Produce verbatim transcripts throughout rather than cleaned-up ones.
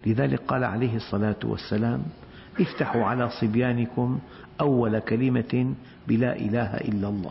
لذلك قال عليه الصلاة والسلام: افتحوا على صبيانكم أول كلمة بلا إله إلا الله.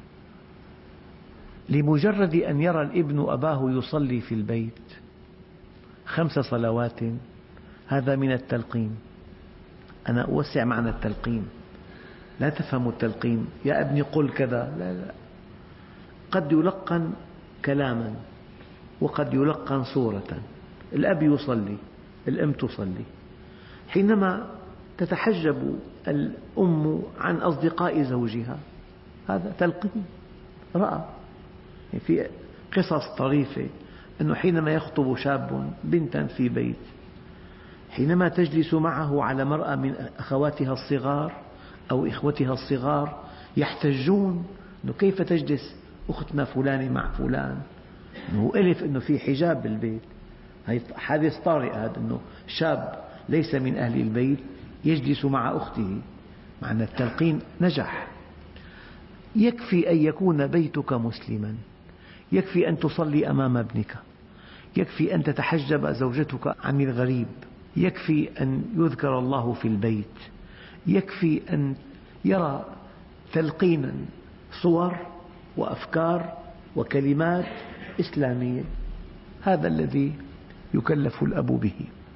لمجرد أن يرى الابن أباه يصلي في البيت خمس صلوات، هذا من التلقين. أنا أوسع معنى التلقين، لا تفهموا التلقين يا ابني قل كذا، لا لا. قد يلقن كلاما وقد يلقن صورة. الأب يصلي، الأم تصلي. حينما تتحجب الأم عن أصدقاء زوجها، هذا تلقين رأى. في قصص طريفة أنه حينما يخطب شاب بنتا في بيت، حينما تجلس معه على مرأى من أخواتها الصغار أو إخوتها الصغار يحتجون أنه كيف تجلس أختنا فلانة مع فلان، أنه ألف أنه في حجاب بالبيت. هذا حادث طارئ، هذا أنه شاب ليس من أهل البيت يجلس مع أخته. معنى التلقين نجح. يكفي أن يكون بيتك مسلما، يكفي أن تصلي أمام ابنك، يكفي أن تتحجب زوجتك عن الغريب، يكفي أن يذكر الله في البيت، يكفي أن يرى تلقينا صور وأفكار وكلمات إسلامية. هذا الذي يكلف الأب به.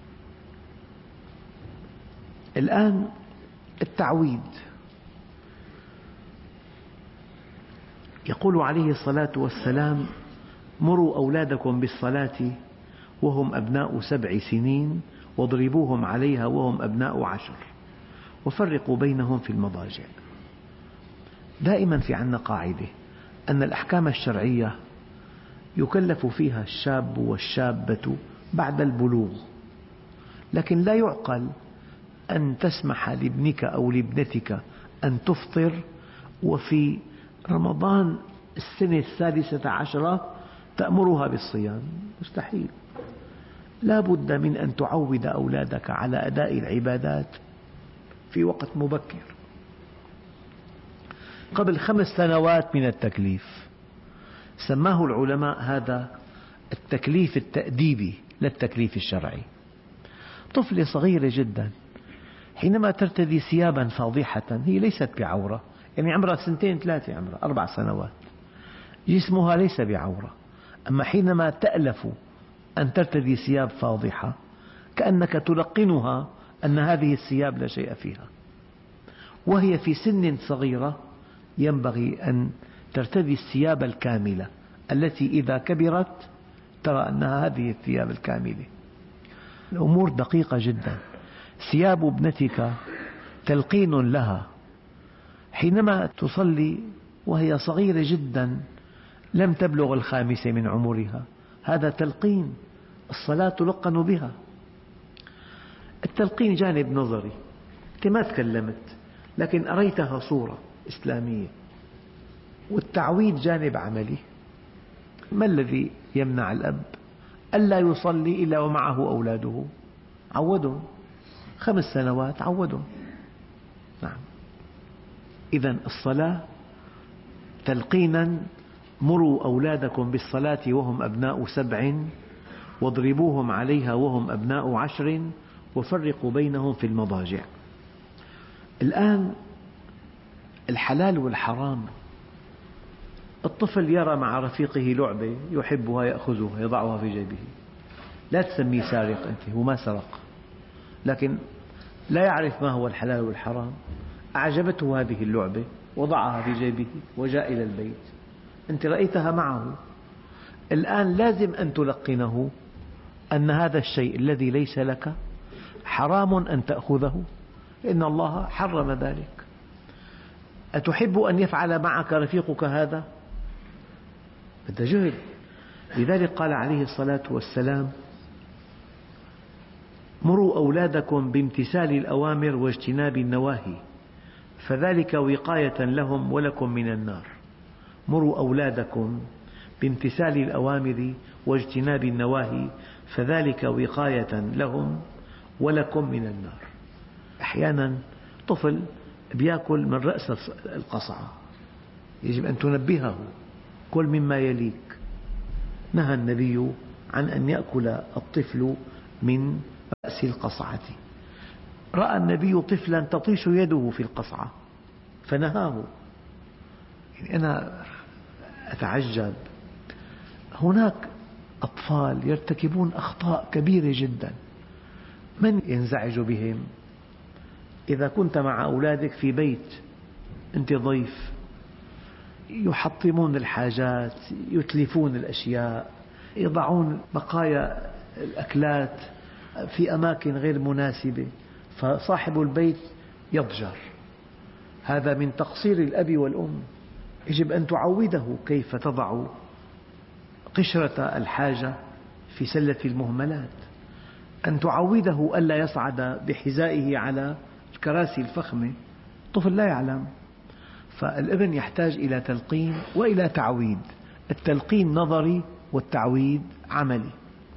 الآن التعويد. يقول عليه الصلاة والسلام: مروا أولادكم بالصلاة وهم أبناء سبع سنين واضربوهم عليها وهم أبناء عشر وفرقوا بينهم في المضاجع. دائما في عنا قاعدة أن الأحكام الشرعية يكلف فيها الشاب والشابة بعد البلوغ، لكن لا يعقل أن تسمح لابنك أو لابنتك أن تفطر وفي رمضان السنة الثالثة عشرة تأمرها بالصيام. مستحيل. لا بد من أن تعود أولادك على أداء العبادات في وقت مبكر قبل خمس سنوات من التكليف. سماه العلماء هذا التكليف التأديبي لا التكليف الشرعي. طفلة صغيرة جدا حينما ترتدي ثيابا فاضحة، هي ليست بعورة، يعني عمرها سنتين ثلاثة، عمرها أربع سنوات، جسمها ليس بعورة. أما حينما تألف أن ترتدي ثياب فاضحة كأنك تلقنها أن هذه الثياب لا شيء فيها، وهي في سن صغيرة ينبغي أن ترتدي الثياب الكاملة التي إذا كبرت ترى أنها هذه الثياب الكاملة. الأمور دقيقة جدا. ثياب ابنتك تلقين لها حينما تصلي وهي صغيرة جدا لم تبلغ الخامسة من عمرها، هذا تلقين. الصلاة تلقن بها. التلقين جانب نظري، أنت ما تكلمت لكن أريتها صورة إسلامية. والتعويد جانب عملي. ما الذي يمنع الأب ألا يصلي إلا ومعه أولاده؟ عودهم خمس سنوات، عودهم. نعم. إذن الصلاة تلقينا: مروا أولادكم بالصلاة وهم أبناء سبع واضربوهم عليها وهم أبناء عشر وفرقوا بينهم في المضاجع. الآن الحلال والحرام. الطفل يرى مع رفيقه لعبة يحبها يأخذها يضعها في جيبه، لا تسميه سارق، أنت هو ما سرق، لكن لا يعرف ما هو الحلال والحرام. أعجبته هذه اللعبة وضعها في جيبه وجاء إلى البيت، أنت رأيتها معه. الآن لازم أن تلقنه أن هذا الشيء الذي ليس لك حرام أن تأخذه، إن الله حرم ذلك. أتحب أن يفعل معك رفيقك هذا؟ هذا جهل. لذلك قال عليه الصلاة والسلام: مروا أولادكم بامتثال الأوامر واجتناب النواهي فذلك وقاية لهم ولكم من النار. مروا أولادكم بامتثال الأوامر واجتناب النواهي فذلك وقاية لهم ولكم من النار. أحيانا طفل يأكل من رأس القصعة، يجب أن تنبهه: كل مما يليك. نهى النبي عن أن يأكل الطفل من رأس القصعة. رأى النبي طفلا تطيش يده في القصعة فنهاه. يعني أنا أتعجب، هناك أطفال يرتكبون أخطاء كبيرة جدا، من ينزعج بهم؟ إذا كنت مع أولادك في بيت، أنت ضيف، يحطمون الحاجات، يتلفون الأشياء، يضعون بقايا الأكلات في أماكن غير مناسبة، فصاحب البيت يضجر. هذا من تقصير الأب والأم. يجب أن تعوده كيف تضع قشرة الحاجة في سلة المهملات، أن تعوده ألا يصعد بحذائه على الكراسي الفخمة. الطفل لا يعلم، فالابن يحتاج إلى تلقين وإلى تعويد. التلقين نظري والتعويد عملي.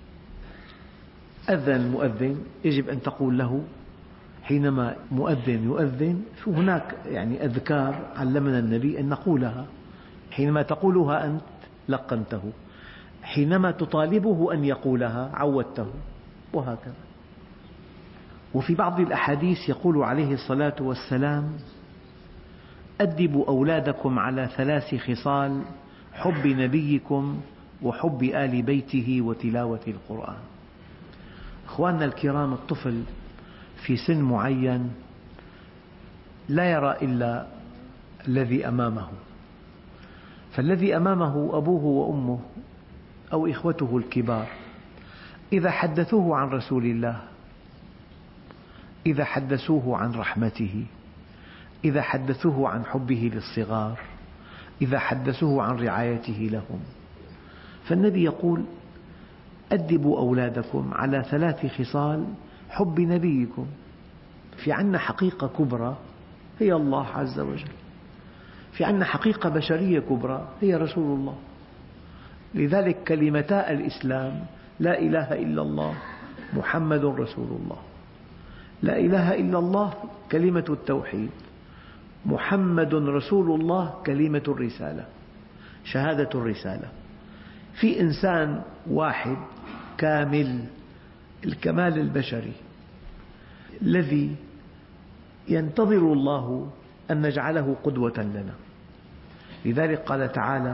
أذن المؤذن، يجب أن تقول له حينما مؤذن يؤذن، هناك يعني أذكار علمنا النبي أن نقولها. حينما تقولها أنت لقنته، حينما تطالبه أن يقولها عودته، وهكذا. وفي بعض الأحاديث يقول عليه الصلاة والسلام: أدبوا أولادكم على ثلاث خصال: حب نبيكم وحب آل بيته وتلاوة القرآن. أخواننا الكرام، الطفل في سن معين لا يرى إلا الذي أمامه، فالذي أمامه أبوه وأمه أو إخوته الكبار. إذا حدثوه عن رسول الله، إذا حدثوه عن رحمته، إذا حدثوه عن حبه للصغار، إذا حدثوه عن رعايته لهم، فالنبي يقول: أدبوا أولادكم على ثلاث خصال: حب نبيكم. في عنا حقيقة كبرى هي الله عز وجل، في عنا حقيقة بشرية كبرى هي رسول الله. لذلك كلمتا الإسلام: لا إله إلا الله محمد رسول الله. لا إله إلا الله كلمة التوحيد، محمد رسول الله كلمة الرسالة، شهادة الرسالة. في إنسان واحد كامل الكمال البشري الذي ينتظر الله أن نجعله قدوة لنا. لذلك قال تعالى: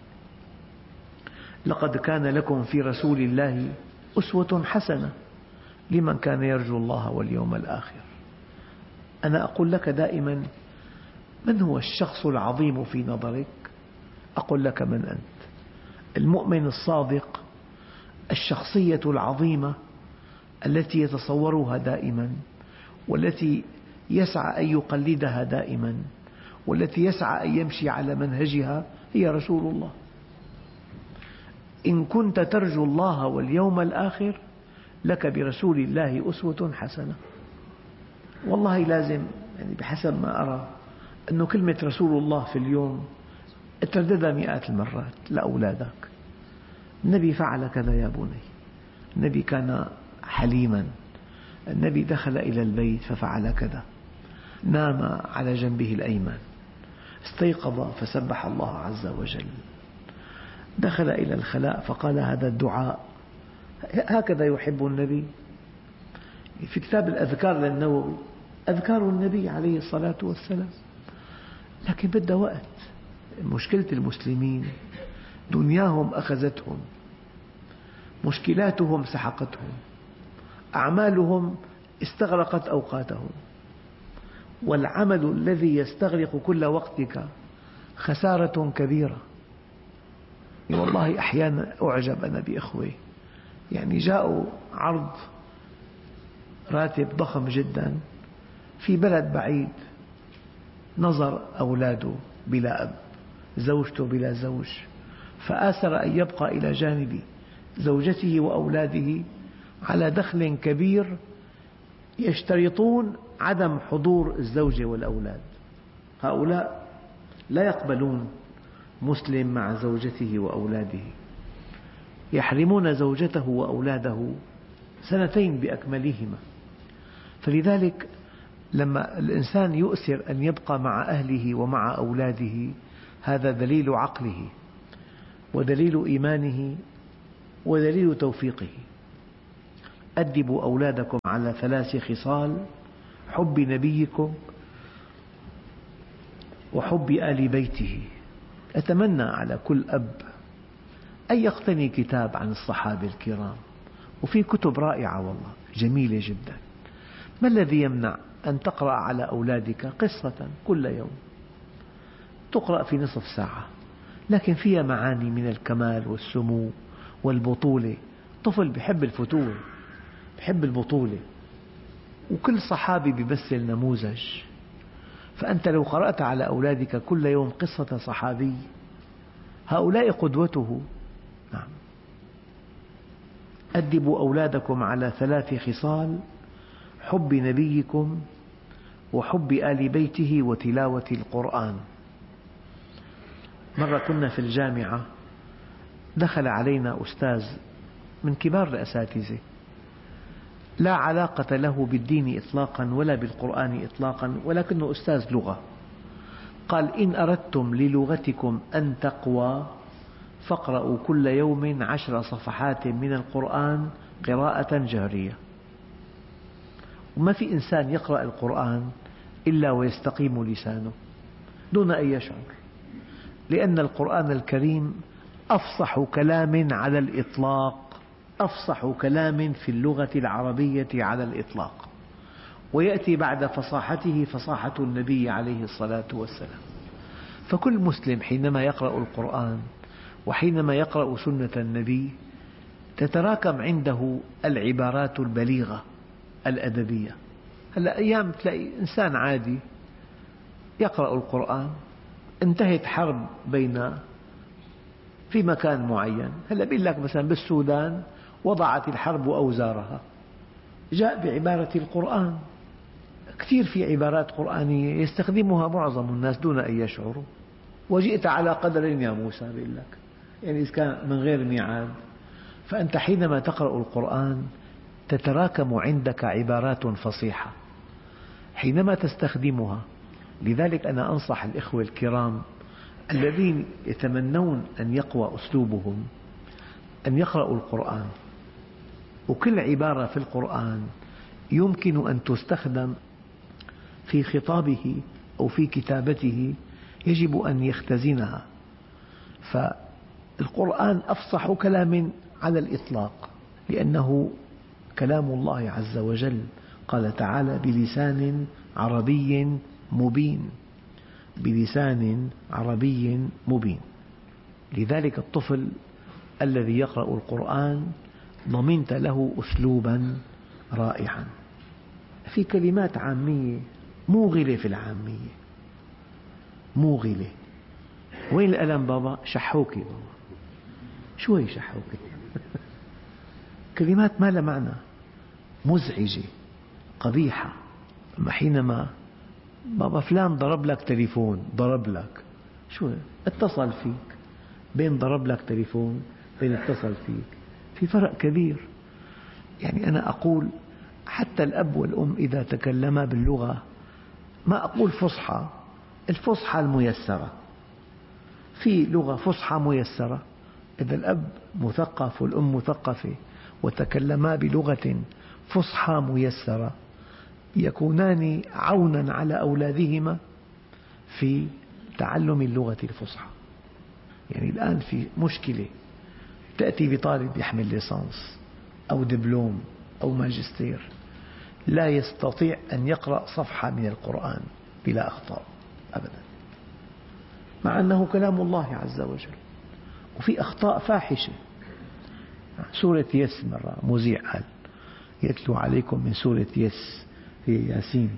لقد كان لكم في رسول الله أسوة حسنة لمن كان يرجو الله واليوم الآخر. أنا أقول لك دائما: من هو الشخص العظيم في نظرك؟ أقول لك: من أنت. المؤمن الصادق الشخصية العظيمة التي يتصورها دائما، والتي يسعى أن يقلدها دائما، والتي يسعى أن يمشي على منهجها، هي رسول الله. إن كنت ترجو الله واليوم الآخر لك برسول الله أسوة حسنة. والله لازم، يعني بحسب ما أرى، أن كلمة رسول الله في اليوم ترددها مئات المرات لأولادك. النبي فعل كذا يا بني، النبي كان حليما، النبي دخل إلى البيت ففعل كذا، نام على جنبه الأيمن، استيقظ فسبح الله عز وجل، دخل إلى الخلاء فقال هذا الدعاء. هكذا يحب النبي. في كتاب الأذكار للنووي أذكار النبي عليه الصلاة والسلام، لكن بدها وقت. مشكلة المسلمين دنياهم أخذتهم، مشكلاتهم سحقتهم، أعمالهم استغرقت أوقاتهم، والعمل الذي يستغرق كل وقتك خسارة كبيرة. والله أحيانا أعجب أنا بإخوة، يعني جاءوا عرض راتب ضخم جدا في بلد بعيد، نظر أولاده بلا أب، زوجته بلا زوج، فآثر أن يبقى إلى جانب زوجته وأولاده على دخل كبير يشترطون عدم حضور الزوجة والأولاد. هؤلاء لا يقبلون مسلم مع زوجته وأولاده، يحرمون زوجته وأولاده سنتين بأكملهما. فلذلك لما الإنسان يؤثر أن يبقى مع أهله ومع أولاده، هذا دليل عقله ودليل إيمانه ودليل توفيقه. أدبوا أولادكم على ثلاث خصال: حب نبيكم وحب آل بيته. أتمنى على كل أب أن يقتني كتاب عن الصحابة الكرام، وفي كتب رائعة والله جميلة جدا. ما الذي يمنع أن تقرأ على أولادك قصة كل يوم، تقرأ في نصف ساعة، لكن فيها معاني من الكمال والسمو والبطولة. طفل بيحب الفتور، بيحب البطولة، وكل صحابي بيمثل نموذج. فأنت لو قرأت على أولادك كل يوم قصة صحابي، هؤلاء قدوته. نعم. أدبوا أولادكم على ثلاث خصال: حب نبيكم وحب آل بيته وتلاوة القرآن. مرة كنا في الجامعة، دخل علينا أستاذ من كبار الأساتذة لا علاقة له بالدين إطلاقا ولا بالقرآن إطلاقا، ولكنه أستاذ لغة. قال: إن أردتم للغتكم أن تقوى فاقرأوا كل يوم عشر صفحات من القرآن قراءة جهرية. وما في إنسان يقرأ القرآن إلا ويستقيم لسانه دون أن يشعر، لأن القرآن الكريم أفصح كلام على الإطلاق، أفصح كلام في اللغة العربية على الإطلاق، ويأتي بعد فصاحته فصاحة النبي عليه الصلاة والسلام. فكل مسلم حينما يقرأ القرآن وحينما يقرأ سنة النبي تتراكم عنده العبارات البليغة الأدبية. هلأ أيام تلاقي إنسان عادي يقرأ القرآن، انتهت حرب بين في مكان معين، هلأ بيقول لك مثلا بالسودان وضعت الحرب أوزارها، جاء بعبارة القرآن. كثير في عبارات قرآنية يستخدمها معظم الناس دون أن يشعروا. وجئت على قدر يا موسى، بيقول لك يعني إذا كان من غير ميعاد. فأنت حينما تقرأ القرآن تتراكم عندك عبارات فصيحة حينما تستخدمها. لذلك أنا أنصح الإخوة الكرام الذين يتمنون أن يقوى أسلوبهم أن يقرأوا القرآن، وكل عبارة في القرآن يمكن أن تستخدم في خطابه أو في كتابته يجب أن يختزنها. فالقرآن أفصح كلام على الإطلاق لأنه كلام الله عز وجل. قال تعالى: بلسان عربي مبين، بلسان عربي مبين. لذلك الطفل الذي يقرأ القرآن ضمنت له أسلوبا رائعا. في كلمات عامية موغلة، في العامية موغلة. وين القلم بابا؟ شحوكي بابا. شو هي شحوكي؟ كلمات ما لها معنى، مزعجة قبيحة. أما حينما بابا فلان ضرب لك تليفون، ضرب لك، شو اتصل فيك، بين ضرب لك تليفون بين اتصل فيك في فرق كبير. يعني أنا أقول حتى الأب والأم إذا تكلما باللغة، ما أقول فصحى، الفصحى الميسرة، في لغة فصحى ميسرة. إذا الأب مثقف والأم مثقفة وتكلما بلغة فصحى ميسرة يكونان عونا على أولادهما في تعلم اللغة الفصحى. يعني الآن في مشكلة، تأتي بطالب يحمل ليسانس أو دبلوم أو ماجستير لا يستطيع أن يقرأ صفحة من القرآن بلا أخطاء أبدا، مع أنه كلام الله عز وجل، وفي أخطاء فاحشة. سورة يس مرة مذيع قال: يتلو عليكم من سورة يس، في ياسين.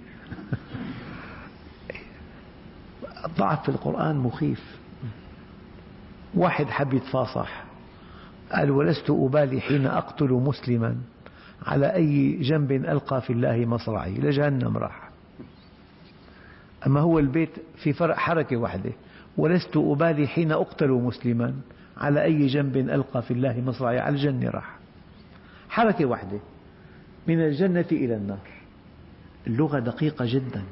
الضعف في القرآن مخيف. واحد حب يتفاصح قال: ولست أبالي حين أقتل مسلما على أي جنب ألقى في الله مصرعي، لجهنم راح. أما هو البيت في فرق حركة واحدة: ولست أبالي حين أقتل مسلما على أي جنب ألقى في الله مصرعي، على الجنة راح. حركة واحدة من الجنة إلى النار. اللغة دقيقة جدا.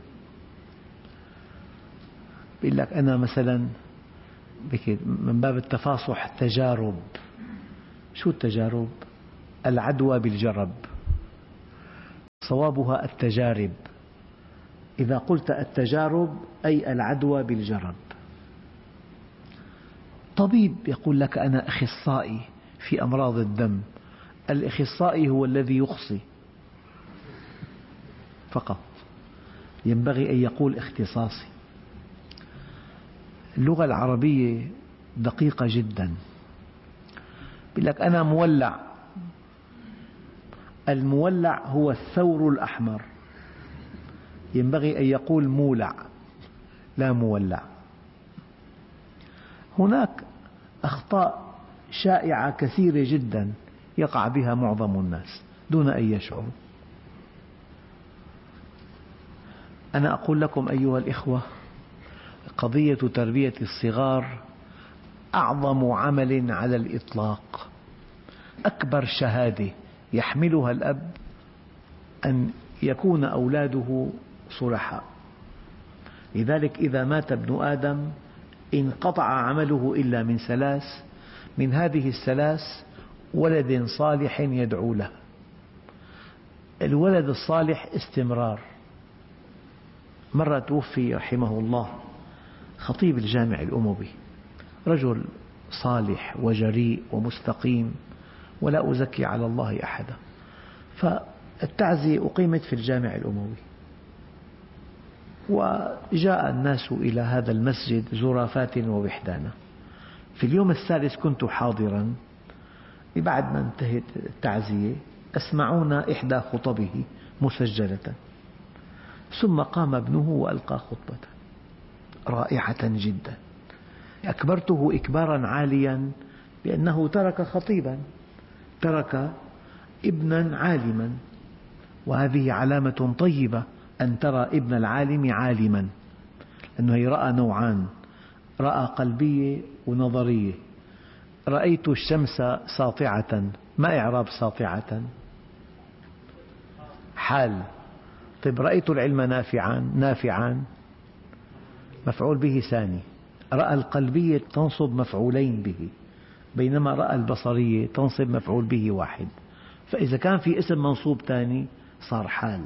بيقول لك أنا مثلا من باب التفاصح تجارب. شو التجارب؟ العدوى بالجرب. صوابها التجارب. إذا قلت التجارب أي العدوى بالجرب. طبيب يقول لك أنا أخصائي في أمراض الدم، الأخصائي هو الذي يخصي فقط، ينبغي أن يقول اختصاصي. اللغة العربية دقيقة جدا. يقول لك أنا مولع، المولع هو الثور الأحمر، ينبغي أن يقول مولع لا مولع. هناك أخطاء شائعة كثيرة جدا يقع بها معظم الناس دون أن يشعروا. أنا أقول لكم أيها الإخوة، قضية تربية الصغار أعظم عمل على الإطلاق، أكبر شهادة يحملها الأب أن يكون أولاده صلحاء. لذلك إذا مات ابن آدم انقطع عمله إلا من ثلاث، من هذه الثلاث ولد صالح يدعو له. الولد الصالح استمرار. مرة توفي رحمه الله خطيب الجامع الأموي، رجل صالح وجريء ومستقيم ولا أزكي على الله أحدا، فالتعزية أقيمت في الجامع الأموي، وجاء الناس إلى هذا المسجد زرافات ووحدانا. في اليوم الثالث كنت حاضرا، بعد ما انتهت التعزية أسمعونا إحدى خطبه مسجلة، ثم قام ابنه وألقى خطبة رائعة جدا. أكبرته إكبارا عاليا لأنه ترك خطيبا، ترك ابنا عالما، وهذه علامة طيبة أن ترى ابن العالم عالما، لأنه رأى نوعان، رأى قلبية ونظرية. رأيت الشمس ساطعة، ما إعراب ساطعة؟ حال. طيب رأيت العلم نافعا، نافعا مفعول به ثاني. رأى القلبية تنصب مفعولين به، بينما رأى البصرية تنصب مفعول به واحد، فإذا كان في اسم منصوب ثاني صار حال.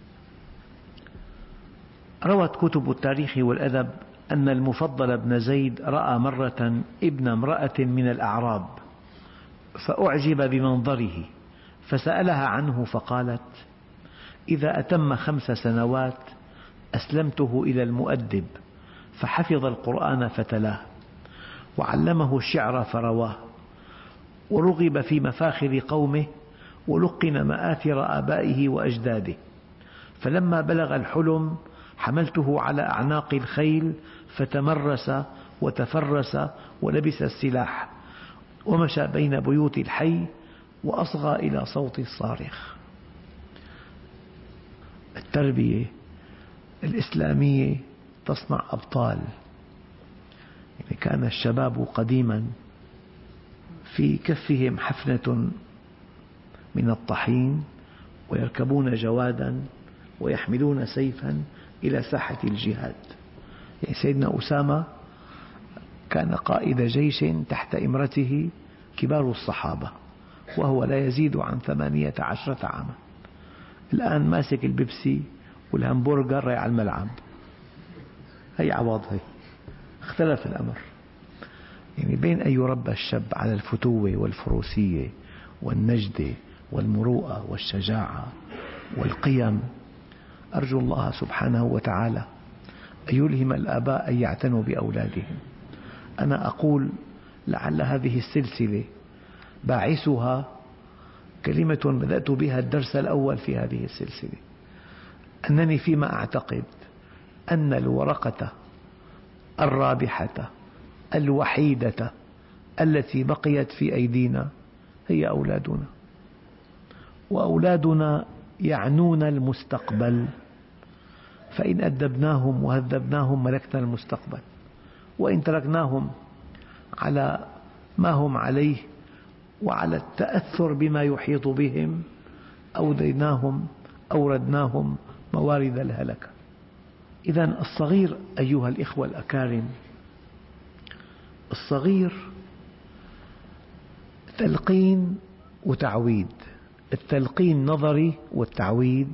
روت كتب التاريخ والأدب أن المفضل بن زيد رأى مرة ابن امرأة من الأعراب فأعجب بمنظره، فسألها عنه فقالت: إذا أتم خمس سنوات أسلمته إلى المؤدب فحفظ القرآن فتلاه، وعلمه الشعر فرواه، ورغب في مفاخر قومه، ولقن مآثر آبائه وأجداده. فلما بلغ الحلم حملته على أعناق الخيل فتمرس وتفرس ولبس السلاح، ومشى بين بيوت الحي وأصغى إلى صوت الصارخ. التربية الإسلامية تصنع أبطال. يعني كان الشباب قديما في كفهم حفنة من الطحين ويركبون جوادا ويحملون سيفا إلى ساحة الجهاد. يعني سيدنا أسامة كان قائد جيش تحت إمرته كبار الصحابة، وهو لا يزيد عن ثمانية عشرة عاما. الآن ماسك البيبسي والهمبرجر رايح على الملعب. هي عوض، هي اختلف الأمر. يعني بين أن يربى الشاب على الفتوة والفروسية والنجدة والمروءة والشجاعة والقيم، أرجو الله سبحانه وتعالى أن يلهم الآباء أن يعتنوا بأولادهم. أنا أقول لعل هذه السلسلة باعثها كلمة بدأت بها الدرس الأول في هذه السلسلة، أنني فيما أعتقد أن الورقة الرابحة الوحيدة التي بقيت في أيدينا هي أولادنا، وأولادنا يعنون المستقبل، فإن أدبناهم وهذبناهم ملكنا المستقبل، وإن تركناهم على ما هم عليه وعلى التأثر بما يحيط بهم أوديناهم أوردناهم موارد الهلكة. إذن الصغير أيها الإخوة الأكارم، الصغير تلقين وتعويد. التلقين نظري والتعويد